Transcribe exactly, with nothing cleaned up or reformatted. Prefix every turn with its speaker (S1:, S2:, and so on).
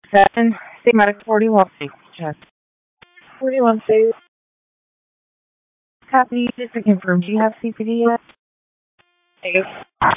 S1: Seven, State Medic forty-one, check. forty-one, State. Copy, just to confirm, do you have C P D yet? Thank you.